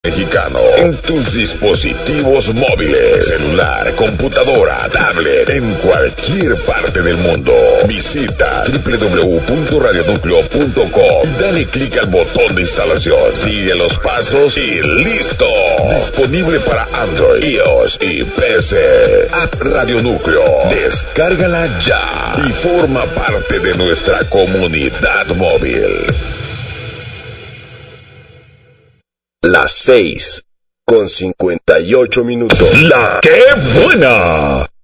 mexicano en tus dispositivos móviles, celular, computadora, tablet, en cualquier parte del mundo. Visita www.radionucleo.com y dale clic al botón de instalación. Sigue los pasos y ¡listo! Disponible para Android, iOS y PC. App Radio Núcleo. Descárgala ya y forma parte de nuestra comunidad móvil. Las 6:58. ¡La qué buena!